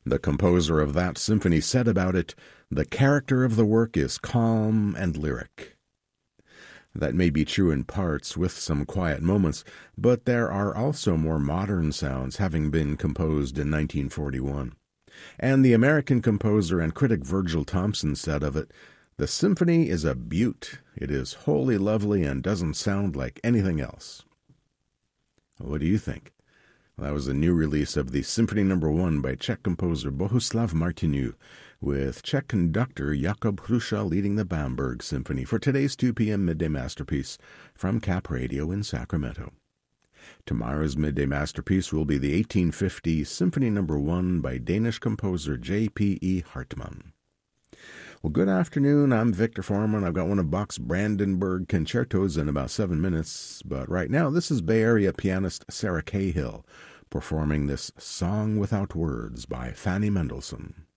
The composer of that symphony said about it, "The character of the work is calm and lyric." That may be true in parts, with some quiet moments, but there are also more modern sounds, having been composed in 1941. And the American composer and critic Virgil Thompson said of it, "The symphony is a beaut. It is wholly lovely and doesn't sound like anything else." What do you think? Well, that was a new release of the Symphony No. 1 by Czech composer Bohuslav Martinu, with Czech conductor Jakub Hruška leading the Bamberg Symphony for today's 2 p.m. Midday Masterpiece from Cap Radio in Sacramento. Tomorrow's Midday Masterpiece will be the 1850 Symphony No. 1 by Danish composer J.P.E. Hartmann. Well, good afternoon. I'm Victor Foreman. I've got one of Bach's Brandenburg concertos in about 7 minutes, but right now this is Bay Area pianist Sarah Cahill performing this Song Without Words by Fanny Mendelssohn.